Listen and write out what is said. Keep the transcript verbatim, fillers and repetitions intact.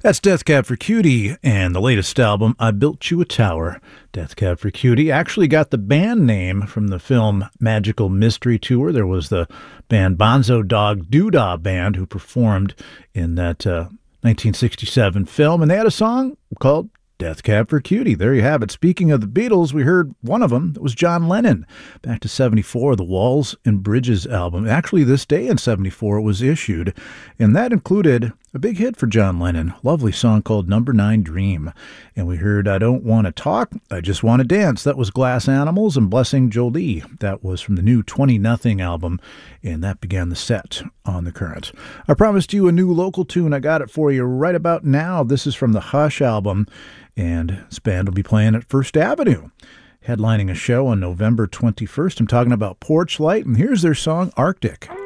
That's Death Cab for Cutie, and the latest album, I Built You a Tower. Death Cab for Cutie actually got the band name from the film Magical Mystery Tour. There was the band Bonzo Dog Doodah Band who performed in that uh, nineteen sixty-seven film, and they had a song called Death Cab for Cutie. There you have it. Speaking of the Beatles, we heard one of them. It was John Lennon. Back to seventy-four, the Walls and Bridges album. Actually, this day in seventy-four, it was issued, and that included a big hit for John Lennon. Lovely song called Number Nine Dream. And we heard I Don't Want to Talk, I Just Want to Dance. That was Glass Animals and Blessing Jolie. That was from the new twenty nothing album, and that began the set on The Current. I promised you a new local tune. I got it for you right about now. This is from the Hush album, and this band will be playing at First Avenue, headlining a show on November twenty-first. I'm talking about Porch Light, and here's their song, Arctic.